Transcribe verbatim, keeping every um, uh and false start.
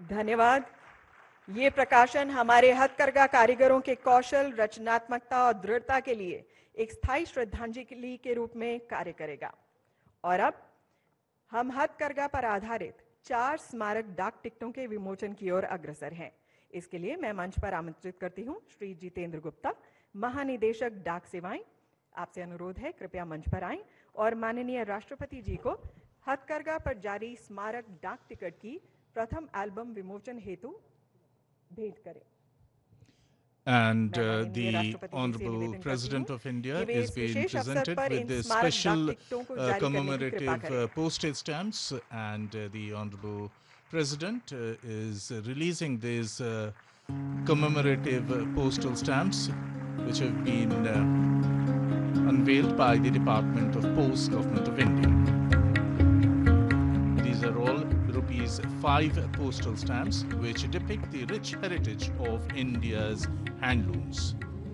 धन्यवाद। ये प्रकाशन हमारे हथकरघा कारीगरों के कौशल, रचनात्मकता और दृढ़ता के लिए एक स्थायी श्रद्धांजलि के रूप में कार्य करेगा। और अब हम हथकरघा पर आधारित चार स्मारक डाक टिकटों के विमोचन की ओर अग्रसर हैं। इसके लिए मैं मंच पर आमंत्रित करती हूं श्री जितेंद्र गुप्ता, महानिदेशक डाक सेवाएं। आपसे अनुरोध है, कृपया मंच पर आएं और माननीय राष्ट्रपति जी को हथकरघा पर जारी स्मारक डाक टिकट की प्रथम एल्बम विमोचन हेतु भेंट करें। And uh, the Honorable President of India is being presented with the special uh, commemorative uh, postage stamps, and uh, the Honorable President uh, is releasing these uh, commemorative uh, postal stamps, which have been uh, unveiled by the Department of Post, Government of India. These are all rupees five postal stamps which depict the rich heritage of India's handlooms.